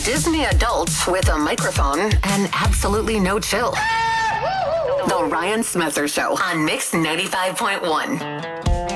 Disney adults with a microphone and absolutely no chill. The Ryan Smother Show on Mix 95.1.